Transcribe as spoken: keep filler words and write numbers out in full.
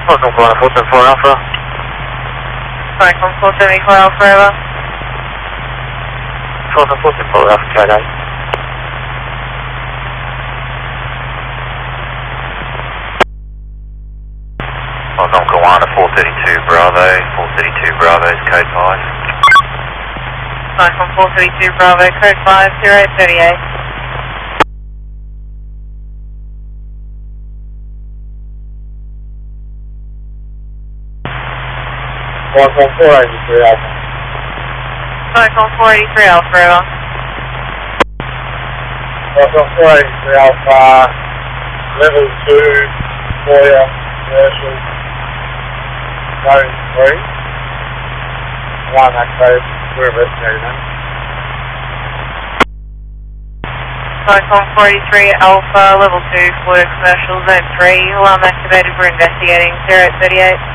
Welcome to four seven four Alpha. Welcome four seven four Alpha, over. Welcome four seven four Alpha, try that. Welcome Kiwana four thirty-two Bravo, four thirty-two Bravo is code five. Welcome four thirty-two Bravo, code five, zero thirty-eight. Welcome four eighty-three Alpha. Welcome four eighty-three Alpha, over. Welcome four eighty-three Alpha, level two, Foyer, commercial, going three. One active, we're investigating that. Welcome four eighty-three Alpha, level two, Florida commercial, zone three, alarm activated, we're investigating, zero thirty-eight.